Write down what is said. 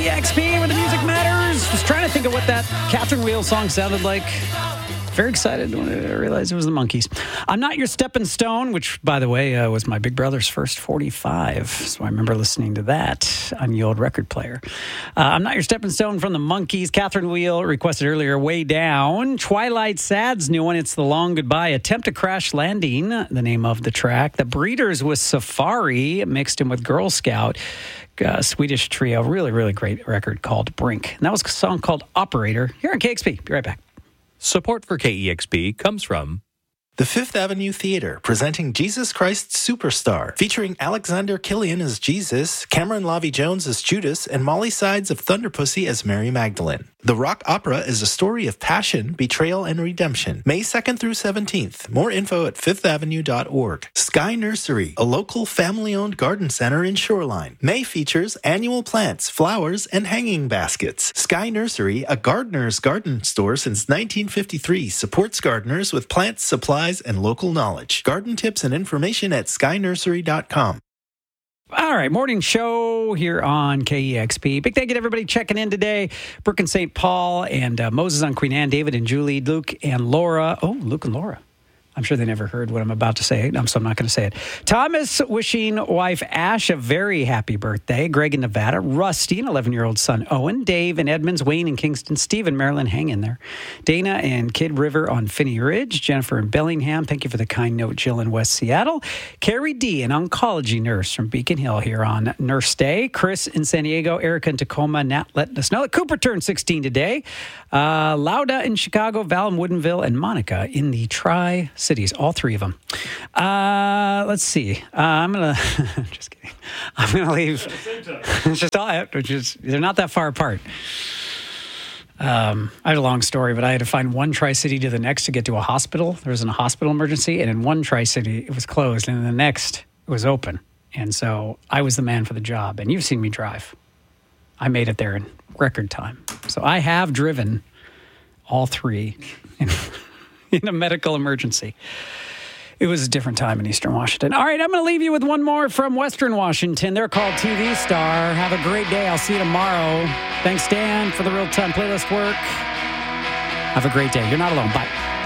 EXP where the music matters. Was trying to think of what that Catherine Wheel song sounded like. Very excited when I realized it was the Monkees. I'm Not Your Stepping Stone, which, by the way, was my big brother's first 45. So I remember listening to that on the old record player. I'm Not Your Stepping Stone from the Monkees. Catherine Wheel requested earlier, Way Down. Twilight Sad's new one, It's the Long Goodbye. Attempt to Crash Landing, the name of the track. The Breeders with Safari, mixed in with Girl Scout. Swedish trio, really, really great record called Brink. And that was a song called Operator here on KXP. Be right back. Support for KEXP comes from the Fifth Avenue Theater, presenting Jesus Christ Superstar, featuring Alexander Killian as Jesus, Cameron Lavie-Jones as Judas, and Molly Sides of Thunderpussy as Mary Magdalene. The rock opera is a story of passion, betrayal, and redemption. May 2nd through 17th. More info at fifthavenue.org. Sky Nursery, a local family-owned garden center in Shoreline. May features annual plants, flowers, and hanging baskets. Sky Nursery, a gardener's garden store since 1953, supports gardeners with plants, supplies, and local knowledge. Garden tips and information at skynursery.com. All right, morning show here on KEXP. Big thank you to everybody checking in today. Brooke and St. Paul and Moses on Queen Anne, David and Julie, Luke and Laura. Oh, Luke and Laura. I'm sure they never heard what I'm about to say, so I'm not going to say it. Thomas wishing wife Ash a very happy birthday. Greg in Nevada. Rusty, an 11-year-old son Owen. Dave in Edmonds. Wayne in Kingston. Steve in Maryland. Hang in there. Dana and Kid River on Finney Ridge. Jennifer in Bellingham. Thank you for the kind note. Jill in West Seattle. Carrie D, an oncology nurse from Beacon Hill here on Nurse Day. Chris in San Diego. Erica in Tacoma. Nat letting us know that Cooper turned 16 today. Lauda in Chicago. Val in Woodinville. And Monica in the Tri-Cities, all three of them. Let's see. I'm gonna just kidding. I'm gonna leave. It's just all, they're not that far apart. I had a long story, but I had to find one Tri-City to the next to get to a hospital. There was a hospital emergency, and in one Tri-City it was closed, and in the next it was open. And so I was the man for the job. And you've seen me drive. I made it there in record time. So I have driven all three in a medical emergency. It was a different time in Eastern Washington. All right, I'm going to leave you with one more from Western Washington. They're called TV Star. Have a great day. I'll see you tomorrow. Thanks, Dan, for the real-time playlist work. Have a great day. You're not alone. Bye.